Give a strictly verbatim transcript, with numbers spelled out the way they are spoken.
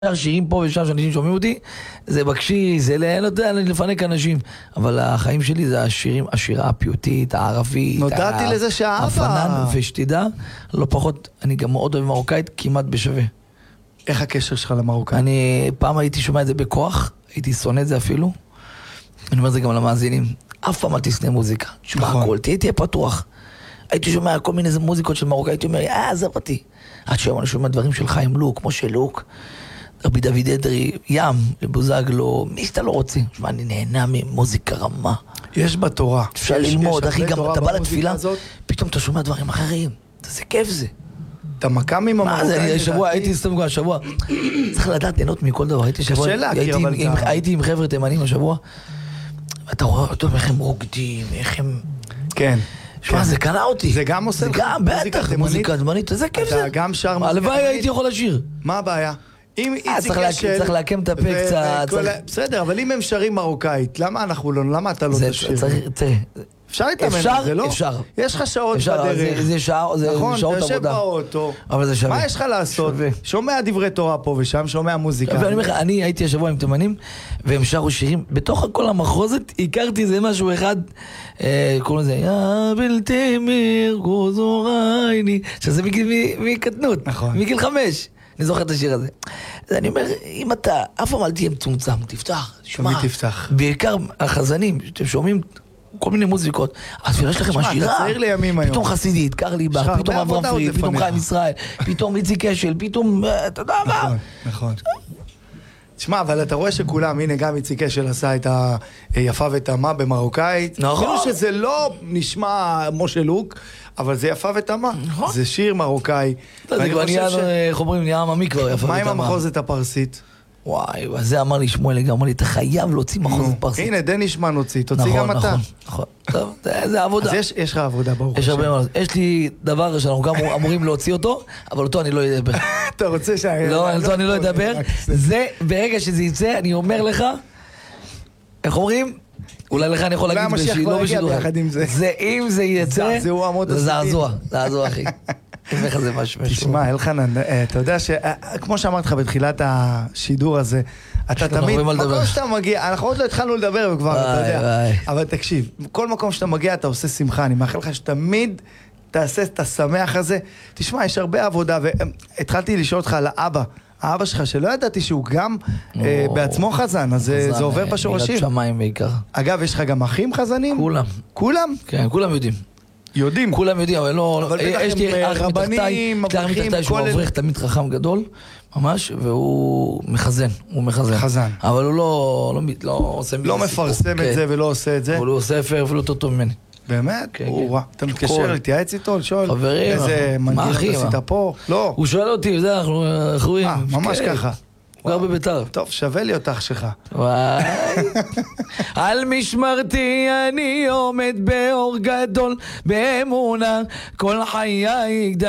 שירים פה ושם שאנשים שומעים אותי, זה בקשי, זה לא יודע, לפנק אנשים. אבל החיים שלי זה השירים, השירה הפיוטית, הערבית. נודעתי לזה שאהבה. הפנן, ושתדע, לא פחות, אני גם מאוד אוהב מרוקאית, כמעט בשווה. איך הקשר שלך למרוקאית? אני פעם הייתי שומע את זה בכוח, הייתי שונא את זה אפילו. אני אומר את זה גם למאזינים. אף פעם אל תשנא מוזיקה. תשמע הכל, תהיה תהיה פתוח. הייתי שומע כל מיני מוזיקות של מרוקאית, הייתי אומר, אה, עזב אותי. עד שהיום אני שומע דברים של חיים לוק, כמו של לוק. רבי דוד אדרי, ים, בוזגלו, מי שאתה לא רוצה. שמה, אני נהנה ממוזיקה רמה. יש בתורה. אפשר יש, ללמוד, יש אחי, גם אתה בא לתפילה, הזאת. פתאום אתה שומע דברים אחרים. זה כיף זה. אתה מקם עם המרוקאים. מה זה, אני שבוע, הייתי סתם כבר שבוע. צריך לדעת ליהנות מכל דבר. הייתי שבוע, הייתי עם חבר'ה תימנים השבוע. אתה רואה אותם, איך הם רוקדים, איך הם... כן. שמע, זה קנה אותי. זה גם עושה... זה גם, בטח, מוזיקה תימנית, זה כיף זה. אתה גם שר מוזיקה. הלוואי הייתי יכול לשיר. מה הבעיה? אם איציק אשל... צריך להקם את הפה קצת. בסדר, אבל אם הם שרים מרוקאית, למה אנחנו לא... למה אתה לא תשיר? תראה. אפשר להתאמן, זה לא? אפשר. יש לך שעות בדרך. זה שעות עבודה. נכון, אתה יושב באוטו. אבל זה שווה. מה יש לך לעשות? שומע דברי תורה פה ושם, שומע מוזיקה. ואני אומר לך, אני הייתי השבוע עם תימנים, והם שרו שירים. בתוך כל המחרוזת, הכרתי איזה משהו אחד, קוראים לזה, יא בלתי מיר, גוזו רייני, שזה מקטנות, מגיל חמש. אני זוכר את השיר הזה. אני אומר, אם אתה, אף פעם אל תהיה מצומצם, תפתח. תמיד תפתח. בעיקר החזנים, שאתם שומעים, כל מיני מוזיקות, אז יש לכם השירה, פתאום חסידית, קר ליבה, פתאום אברהם פריד, פתאום חיים ישראל, פתאום איציק אשל, פתאום, אתה יודע מה? נכון, נכון. תשמע, אבל אתה רואה שכולם, הנה גם איציק אשל עשה את היפה ותמה במרוקאית, נכון. כאילו שזה לא נשמע משה לוק, אבל זה יפה ותמה, זה שיר מרוקאי. זה כבר נהיה, איך אומרים, נהיה עממי כבר יפה ותמה. מה עם המחוזת הפרסית? וואי, זה אמר לי שמואל, אמר לי, אתה חייב להוציא מחוזת פרסית. הנה, דנישמן הוציא, תוציא גם אתה. נכון, נכון. טוב, זה עבודה. אז יש לך עבודה, ברוך יש הרבה מה. יש לי דבר שאנחנו גם אמורים להוציא אותו, אבל אותו אני לא אדבר. אתה רוצה ש... לא, אותו אני לא אדבר. זה, ברגע שזה יצא, אני אומר לך, איך אומרים? אולי לך אני יכול להגיד לא בשידור. זה, אם זה יצא, זה זעזוע, זעזוע אחי. תשמע, אלחנן, אתה יודע שכמו שאמרתי לך בתחילת השידור הזה, אתה תמיד, מקום שאתה מגיע, אנחנו עוד לא התחלנו לדבר וכבר, אתה יודע, אבל תקשיב, כל מקום שאתה מגיע אתה עושה שמחה, אני מאחל לך שתמיד תעשה את השמח הזה. תשמע, יש הרבה עבודה, והתחלתי לשאול אותך על האבא, האבא שלך, שלא ידעתי שהוא גם בעצמו חזן, אז זה עובר בשורשים. מירת שמיים בעיקר. אגב, יש לך גם אחים חזנים? כולם. כולם? כן, כולם יודעים. יודעים. כולם יודעים, אבל לא... אבל בטח הם רבנים, מבריחים, שהוא מבריח תמיד חכם גדול, ממש, והוא מחזן, הוא מחזן. חזן. אבל הוא לא... לא עושה... לא מפרסם את זה ולא עושה את זה. אבל הוא עושה אפילו אפילו יותר טוב ממני. באמת? אתה מתקשר להתייעץ איתו, לשאול? חברים, איזה מנגינות עשית פה? לא. הוא שואל אותי, זה אנחנו רואים. ממש ככה. הוא גר בביתר. טוב, שווה לי אותך שלך. וואי. על משמרתי אני עומד באור גדול, באמונה, כל חיי